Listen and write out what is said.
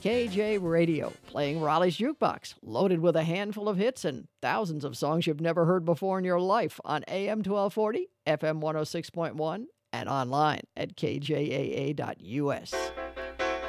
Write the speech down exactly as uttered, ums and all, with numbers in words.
K J Radio, playing Raleigh's Jukebox, loaded with a handful of hits and thousands of songs you've never heard before in your life on A M twelve forty, F M one oh six point one, and online at K J A A dot U S.